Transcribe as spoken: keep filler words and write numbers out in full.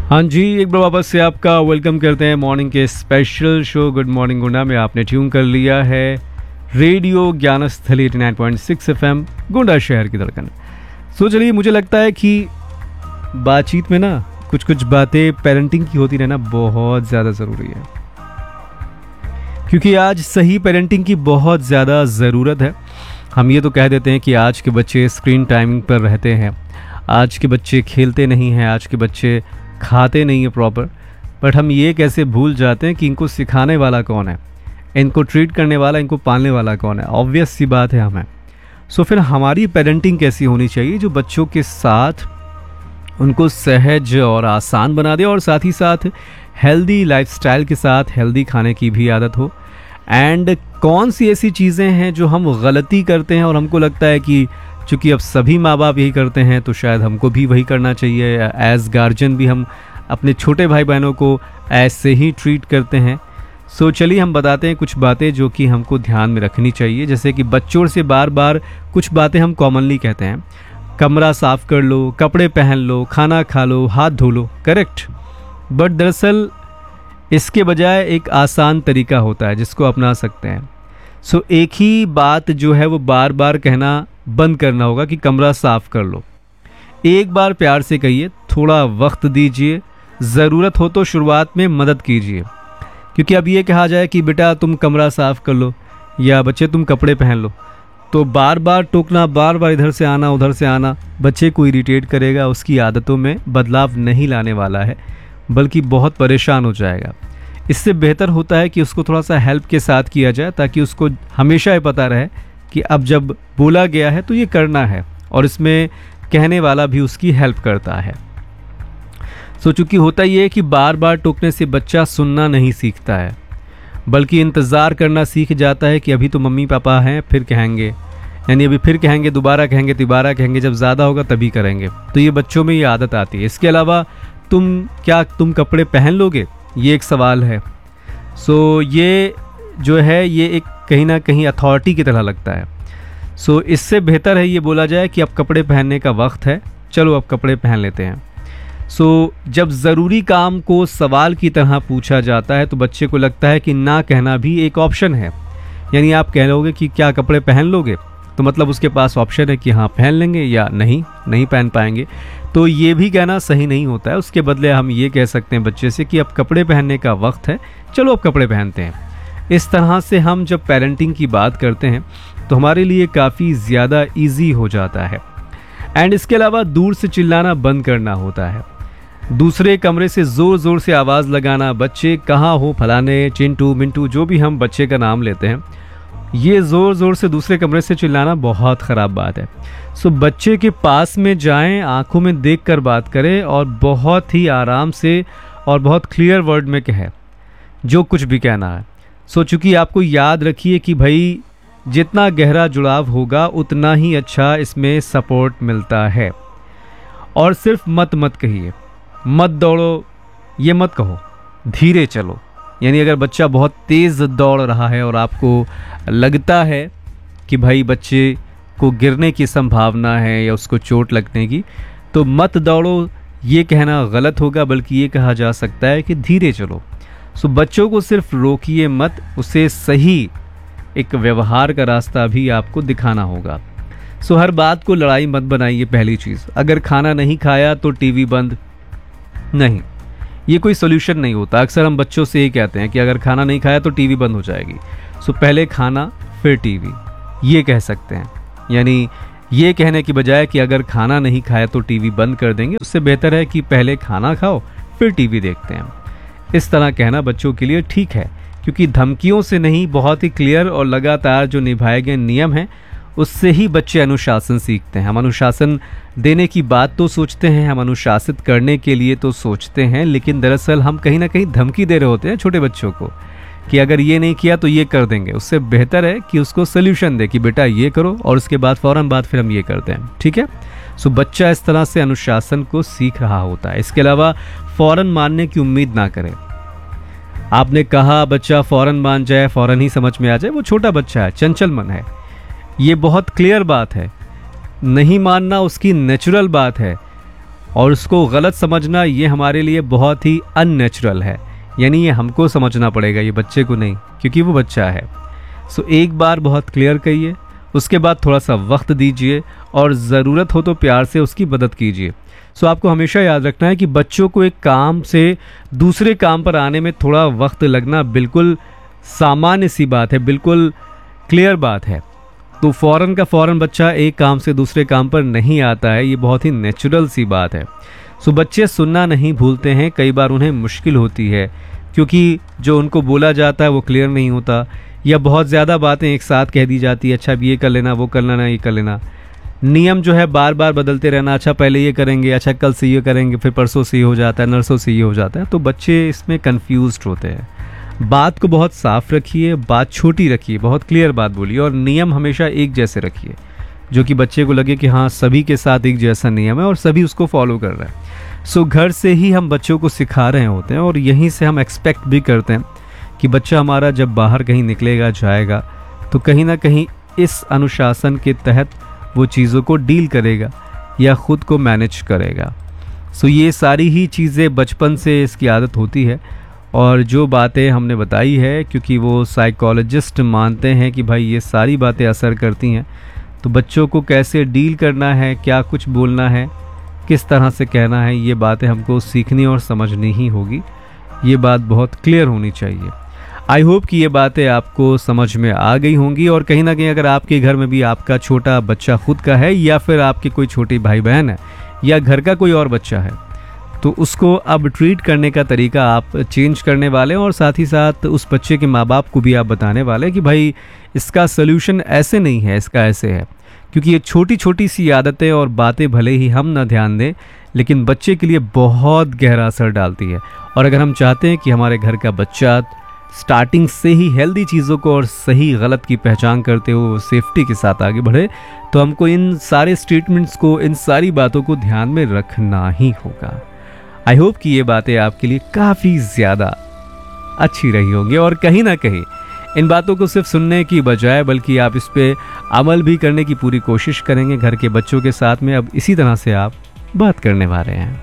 हाँ जी, एक बार वापस से आपका वेलकम करते हैं मॉर्निंग के स्पेशल शो गुड मॉर्निंग गुंडा में। आपने ट्यून कर लिया है radio Gyansthali eighty nine point six FM गुंडा शहर की धड़कन। सो चलिए, मुझे लगता है कि बातचीत में ना कुछ कुछ बातें पेरेंटिंग की होती रहना बहुत ज़्यादा ज़रूरी है, क्योंकि आज सही पेरेंटिंग की बहुत ज़्यादा ज़रूरत है। हम ये तो कह देते हैं कि आज के बच्चे स्क्रीन टाइमिंग पर रहते हैं, आज के बच्चे खेलते नहीं हैं, आज के बच्चे खाते नहीं है प्रॉपर, बट हम ये कैसे भूल जाते हैं कि इनको सिखाने वाला कौन है, इनको ट्रीट करने वाला, इनको पालने वाला कौन है। ऑब्वियस सी बात है हमें। सो फिर हमारी पेरेंटिंग कैसी होनी चाहिए जो बच्चों के साथ उनको सहज और आसान बना दे, और साथ ही साथ हेल्दी लाइफस्टाइल के साथ हेल्दी खाने की भी आदत हो। एंड कौन सी ऐसी चीज़ें हैं जो हम गलती करते हैं और हमको लगता है कि चूँकि अब सभी माँ बाप यही करते हैं तो शायद हमको भी वही करना चाहिए। एज गार्जियन भी हम अपने छोटे भाई बहनों को ऐसे ही ट्रीट करते हैं। सो चलिए हम बताते हैं कुछ बातें जो कि हमको ध्यान में रखनी चाहिए। जैसे कि बच्चों से बार बार कुछ बातें हम कॉमनली कहते हैं, कमरा साफ़ कर लो, कपड़े पहन लो, खाना खा लो, हाथ धो लो, करेक्ट। बट दरअसल इसके बजाय एक आसान तरीका होता है जिसको अपना सकते हैं। सो so, एक ही बात जो है वो बार बार कहना बंद करना होगा कि कमरा साफ़ कर लो। एक बार प्यार से कहिए, थोड़ा वक्त दीजिए, ज़रूरत हो तो शुरुआत में मदद कीजिए। क्योंकि अब ये कहा जाए कि बेटा तुम कमरा साफ़ कर लो या बच्चे तुम कपड़े पहन लो, तो बार बार टोकना, बार बार इधर से आना उधर से आना बच्चे को इरिटेट करेगा, उसकी आदतों में बदलाव नहीं लाने वाला है, बल्कि बहुत परेशान हो जाएगा। इससे बेहतर होता है कि उसको थोड़ा सा हेल्प के साथ किया जाए, ताकि उसको हमेशा ये पता रहे कि अब जब बोला गया है तो ये करना है, और इसमें कहने वाला भी उसकी हेल्प करता है। सो चूँकि होता ये है कि बार बार टोकने से बच्चा सुनना नहीं सीखता है, बल्कि इंतज़ार करना सीख जाता है कि अभी तो मम्मी पापा हैं फिर कहेंगे, यानी अभी फिर कहेंगे, दोबारा कहेंगे, तिबारा कहेंगे, जब ज़्यादा होगा तभी करेंगे। तो ये बच्चों में ये आदत आती है। इसके अलावा तुम क्या तुम कपड़े पहन लोगे, ये एक सवाल है। सो ये जो है ये एक कहीं ना कहीं अथॉरिटी की तरह लगता है। सो इससे बेहतर है ये बोला जाए कि अब कपड़े पहनने का वक्त है, चलो अब कपड़े पहन लेते हैं। सो जब ज़रूरी काम को सवाल की तरह पूछा जाता है तो बच्चे को लगता है कि ना कहना भी एक ऑप्शन है। यानी आप कह लोगे कि क्या कपड़े पहन लोगे, तो मतलब उसके पास ऑप्शन है कि हाँ पहन लेंगे या नहीं नहीं पहन पाएंगे। तो ये भी कहना सही नहीं होता है। उसके बदले हम ये कह सकते हैं बच्चे से कि अब कपड़े पहनने का वक्त है, चलो अब कपड़े पहनते हैं। इस तरह से हम जब पेरेंटिंग की बात करते हैं तो हमारे लिए काफ़ी ज़्यादा इजी हो जाता है। एंड इसके अलावा दूर से चिल्लाना बंद करना होता है, दूसरे कमरे से ज़ोर ज़ोर से आवाज़ लगाना, बच्चे कहाँ हो, फलाने, चिंटू, मिंटू, जो भी हम बच्चे का नाम लेते हैं, ये ज़ोर ज़ोर से दूसरे कमरे से चिल्लाना बहुत ख़राब बात है। सो बच्चे के पास में जाएं, आंखों में देखकर बात करें और बहुत ही आराम से और बहुत क्लियर वर्ड में कहें जो कुछ भी कहना है। सो चूँकि आपको याद रखिए कि भाई जितना गहरा जुड़ाव होगा उतना ही अच्छा इसमें सपोर्ट मिलता है। और सिर्फ मत मत कहिए, मत दौड़ो, ये मत कहो, धीरे चलो। यानी अगर बच्चा बहुत तेज़ दौड़ रहा है और आपको लगता है कि भाई बच्चे को गिरने की संभावना है या उसको चोट लगने की, तो मत दौड़ो ये कहना गलत होगा, बल्कि ये कहा जा सकता है कि धीरे चलो। सो बच्चों को सिर्फ रोकिए मत, उसे सही एक व्यवहार का रास्ता भी आपको दिखाना होगा। सो हर बात को लड़ाई मत बनाइए। पहली चीज़, अगर खाना नहीं खाया तो टीवी बंद, नहीं, ये कोई सोल्यूशन नहीं होता। अक्सर हम बच्चों से ये कहते हैं कि अगर खाना नहीं खाया तो टीवी बंद हो जाएगी। सो पहले खाना फिर टीवी, ये कह सकते हैं। यानी ये कहने की बजाय कि अगर खाना नहीं खाया तो टीवी बंद कर देंगे, उससे बेहतर है कि पहले खाना खाओ फिर टीवी देखते हैं। इस तरह कहना बच्चों के लिए ठीक है, क्योंकि धमकियों से नहीं, बहुत ही क्लियर और लगातार जो निभाए गए नियम हैं उससे ही बच्चे अनुशासन सीखते हैं। हम अनुशासन देने की बात तो सोचते हैं, हम अनुशासित करने के लिए तो सोचते हैं, लेकिन दरअसल हम कहीं ना कहीं धमकी दे रहे होते हैं छोटे बच्चों को कि अगर ये नहीं किया तो ये कर देंगे। उससे बेहतर है कि उसको सोल्यूशन दे कि बेटा ये करो, और उसके बाद फ़ौरन बाद फिर हम ये करते हैं, ठीक है। सो बच्चा इस तरह से अनुशासन को सीख रहा होता है। इसके अलावा फ़ौरन मानने की उम्मीद ना करें। आपने कहा बच्चा फ़ौरन मान जाए, फ़ौरन ही समझ में आ जाए, वो छोटा बच्चा है, चंचल मन है, ये बहुत क्लियर बात है। नहीं मानना उसकी नेचुरल बात है। और उसको गलत समझना ये हमारे लिए बहुत ही अननेचुरल है। यानी ये हमको समझना पड़ेगा, ये बच्चे को नहीं, क्योंकि वो बच्चा है। सो एक बार बहुत क्लियर कहिए, उसके बाद थोड़ा सा वक्त दीजिए और ज़रूरत हो तो प्यार से उसकी मदद कीजिए। सो आपको हमेशा याद रखना है कि बच्चों को एक काम से दूसरे काम पर आने में थोड़ा वक्त लगना बिल्कुल सामान्य सी बात है, बिल्कुल क्लियर बात है। तो फ़ौरन का फ़ौरन बच्चा एक काम से दूसरे काम पर नहीं आता है, ये बहुत ही नेचुरल सी बात है। सो बच्चे सुनना नहीं भूलते हैं, कई बार उन्हें मुश्किल होती है क्योंकि जो उनको बोला जाता है वो क्लियर नहीं होता, या बहुत ज़्यादा बातें एक साथ कह दी जाती है। अच्छा अब ये कर लेना, वो कर लेना, ये कर लेना। नियम जो है बार बार बदलते रहना, अच्छा पहले ये करेंगे, अच्छा कल से ये करेंगे, फिर परसों से ये हो जाता है, नरसों से ये हो जाता है। तो बच्चे इसमें कन्फ्यूज्ड होते हैं। बात को बहुत साफ रखिए, बात छोटी रखिए, बहुत क्लियर बात बोलिए और नियम हमेशा एक जैसे रखिए, जो कि बच्चे को लगे कि हाँ सभी के साथ एक जैसा नियम है और सभी उसको फॉलो कर रहे हैं। सो घर से ही हम बच्चों को सिखा रहे होते हैं और यहीं से हम एक्सपेक्ट भी करते हैं कि बच्चा हमारा जब बाहर कहीं निकलेगा जाएगा तो कहीं ना कहीं इस अनुशासन के तहत वो चीज़ों को डील करेगा या ख़ुद को मैनेज करेगा। सो ये सारी ही चीज़ें बचपन से इसकी आदत होती है। और जो बातें हमने बताई है, क्योंकि वो साइकोलॉजिस्ट मानते हैं कि भाई ये सारी बातें असर करती हैं, तो बच्चों को कैसे डील करना है, क्या कुछ बोलना है, किस तरह से कहना है, ये बातें हमको सीखनी और समझनी ही होगी। ये बात बहुत क्लियर होनी चाहिए। आई होप कि ये बातें आपको समझ में आ गई होंगी। और कहीं ना कहीं अगर आपके घर में भी आपका छोटा बच्चा खुद का है या फिर आपके कोई छोटी भाई बहन है या घर का कोई और बच्चा है, तो उसको अब ट्रीट करने का तरीका आप चेंज करने वाले हैं और साथ ही साथ उस बच्चे के माँ बाप को भी आप बताने वाले हैं कि भाई इसका सल्यूशन ऐसे नहीं है, इसका ऐसे है। क्योंकि ये छोटी छोटी सी आदतें और बातें भले ही हम ना ध्यान दें, लेकिन बच्चे के लिए बहुत गहरा असर डालती है। और अगर हम चाहते हैं कि हमारे घर का बच्चा स्टार्टिंग से ही हेल्दी चीज़ों को और सही गलत की पहचान करते हुए सेफ्टी के साथ आगे बढ़े, तो हमको इन सारे स्टेटमेंट्स को, इन सारी बातों को ध्यान में रखना ही होगा। आई होप कि ये बातें आपके लिए काफ़ी ज़्यादा अच्छी रही होंगी और कहीं ना कहीं इन बातों को सिर्फ सुनने की बजाय बल्कि आप इस पे अमल भी करने की पूरी कोशिश करेंगे घर के बच्चों के साथ में। अब इसी तरह से आप बात करने वाले हैं।